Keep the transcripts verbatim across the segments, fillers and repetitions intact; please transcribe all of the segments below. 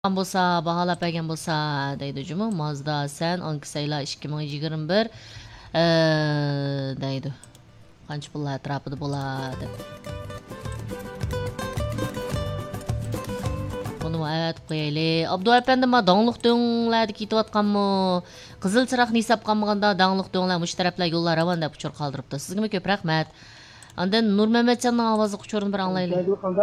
bo'lsa, baholab bergan bo'lsa deydi Cuma. Mazda sen Anksayla ikki ming yigirma bir e, deydi. Qancha pullar atrofida bo'ladi. Buni aytib qo'yaylik. Abdu efendi, ma dongluq do'nglarga ketayotganmi? Qizil chiroqni hisob qilmaganda dongluq do'nglar mush taraflar yo'llar ravon deb uchur qoldiribdi. Sizga ko'p rahmat. Andan Nurmamatjonning ovozi quchurini bir anglaylik.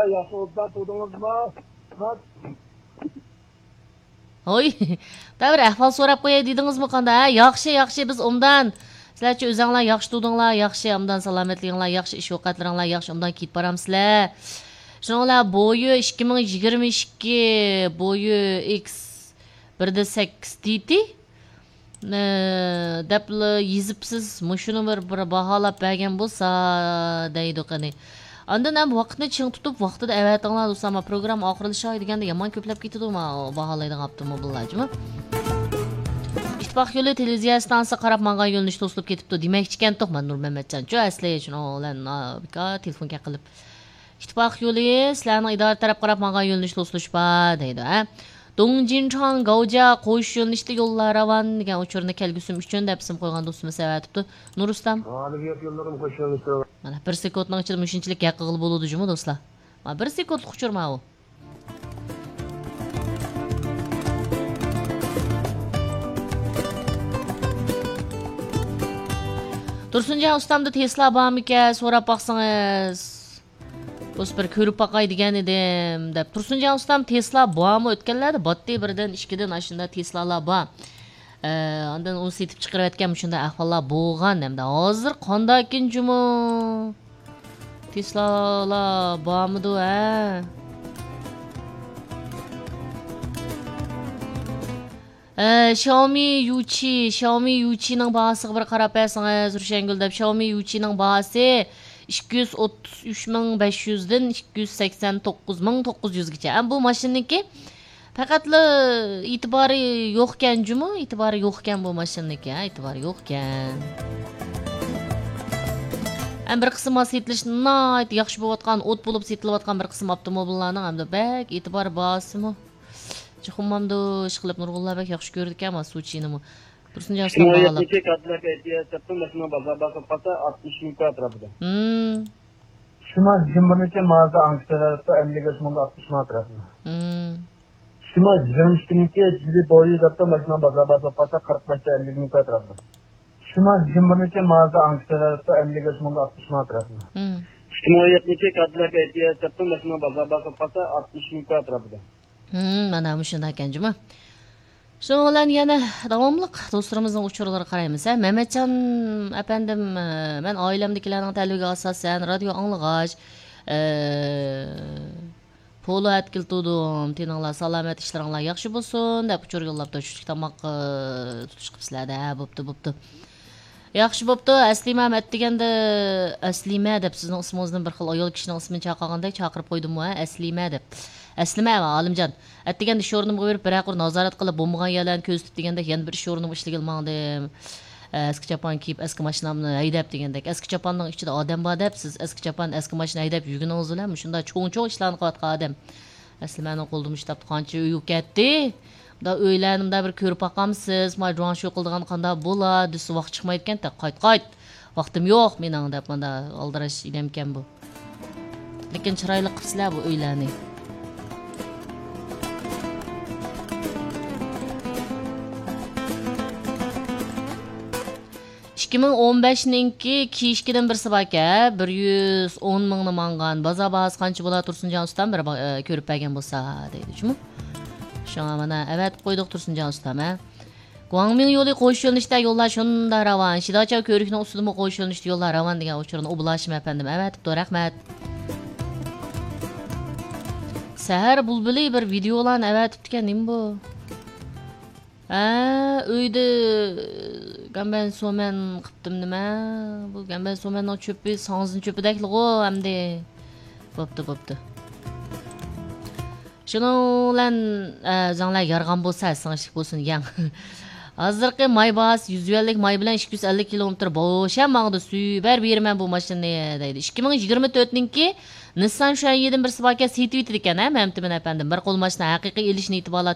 Oy, bir ahvol so'rab qo'yay dedingizmi qanda? Ha, yaxshi, yaxshi, biz undan sizlarcha o'zinglar yaxshi tudinglar, yaxshi, undan salomatliginglar, yaxshi ish ovqatlaringlar, yaxshi undan ketib boramsizlar. Shuninglar bo'yi ikki ming yigirma ikki bo'yi X bir nuqta sakkiz titi deb yezibsiz. Mushuni bir bir baholab bergan bo'lsa deydi qani. Andan ham vaqtni ching tutib, vaqtida avatinglar do'stlar, program oxirlashay deganda yomon ko'plab ketdi ma baholaydan qaptimi bularjimi? İttifoq yo'li televiziya stansiyasi qarab menga yo'lni to'silib ketibdi demoqchi ekan to'qman Nurmamatjon. Jo asli shuni olan bika telefonga qilib. İttifoq yo'li sizlarning idora taraf qarab menga yo'lni to'silishpa deydi, ha. Dongjinchang Gauja qo'yish yo'lnishda yo'llar ravon degan uchurni kelgusim uchun deb ism qo'ygan do'stimiz aytibdi. Nurustam. Mana bir sekundning ichida mushunchalik yaqig'il bo'ladi jumi do'stlar. Mana bir sekundlik uchurma u. Tursunjon ustamda Tesla bormikan so'rab baqsangiz. O'z bir ko'rib baqay degan edim deb. Tursunjon ustam Tesla bormi o'tganlarda botdi birdan ikkidan ashunda Teslalar bor. Ee, ondan onu setib chiqarayotgan shunday ahvollar bo'lgan hamda hozir qandakin jumi Teslalar bormidi ha? Ee, Xiaomi Yuchi, Xiaomi Yuchi'ning bahosiga bir qarab bersangiz, Rushangul deb Xiaomi Yuchi'ning bahosi ikki yuz o'ttiz uch ming besh yuz dan ikki yuz sakson to'qqiz ming to'qqiz yuz gacha. Ham bu mashinaniki faqatla e'tibori yo'qkan jumi, e'tibori yo'qkan bu mashinaniki, ha, e'tibori yo'qkan. Ham bir qism setilish nihoyat yaxshi bo'layotgan, o't bo'lib setilayotgan bir qism avtomobillarning hamda bak e'tibori bosimi. Chuxumamda ish qilib nurg'unlar bak yaxshi ko'rdi ekan Suchinimi. Tursunjon ustam bog'lab. altmış ming atrofida. Hmm. Shuma jimburnicha Mazda Anksayla ellik ming altmış ming atrofida. Hmm. Shuma jimburnicha jili bo'yi zapta mashina bozorda pata qirq ellik ming atrofida. Shuma jimburnicha Mazda Anksayla ellik ming altmış ming atrofida. Hmm. Shimoyatnicha Cadillac aytiya zapta mashina bozorda pata altmış ming atrofida. Hmm, mana shunday ekan juma. Şundan yana davomliq do'stlarimizning uchurlariga qaraymiz. Mehmetjon efendim, men oilamdagilarning talbiga asosan radio anglag'ach, polo atkil tudim, teninglar salomat, ishlaringlar yaxshi bo'lsin deb uchur yo'llab tushlik tamoq tutish qilibsizlar-da, bo'pti, bo'pti. Yaxshi bo'pti. Aslima deganda Aslima deb sizning ismingizdan bir xil ayol kishining ismini chaqirgandek chaqirib qo'ydim-ku, Aslima deb. Aslima Olimjon. Atdeganda ish o'rnimga berib bir nazorat qilib bo'lmagan yerlarni ko'zitib deganda yana bir ish o'rnimga ishlaganmandim. Eski chapan kiyib eski mashinamni haydab degandek. Eski chapanning ichida odam bor deb siz eski chapan eski mashina haydab yurganingiz bilan shunda cho'ng-cho'ng ishlarni qilayotgan odam. Aslimaning qo'ldim ishlab qancha uy ketdi. Da o'ylanimda bir ko'rib boqamsiz, mayron shu qildigan qanday bo'ladi, desa vaqt chiqmayotgan-da, qayt-qayt. Vaqtim yo'q mening deb menda aldirash idamkan bu. Lekin chiroyli qilibsizlar bu o'ylarni. ikki ming o'n beshninki kiyishkidan birsi bor ekan, bir yuz o'n mingni mangan. Bozor bahosi qancha bo'lar Tursunjon ustam bir ko'rib bergan bo'lsa deydi. Shumi? Shunga mana avatib qo'ydik Tursunjon ustam, ha. Guangming yo'li qo'yish yo'nalishda yo'llar shunda ravon. Shidacha ko'rikning ustida qo'yish yo'nalishda yo'llar ravon degan uchurni oblashim efendim. Avatibdi, rahmat. Sahar bulbuli bir videolarni avatibdi ekan, nima bu? Ha, uyda gamban so'man qilibdim nima? Bu gamban so'manning cho'pi, song'izning cho'pidaklig'u hamda. Bo'pti, bo'pti. Shuning bilan zanglar yarg'an bo'lsa, singishlik bo'lsin yang. Hozirgi may bahasi yuz ellik may bilan ikki yuz ellik kilometr bo'shan mangda suyber beraman bu mashinani deydi. ikki ming yigirma to'rtninki Nissan şu an yedim bir sıvaka seti bitirken ha Memtimin efendim. Bir qol maşina haqiqiy elish niyati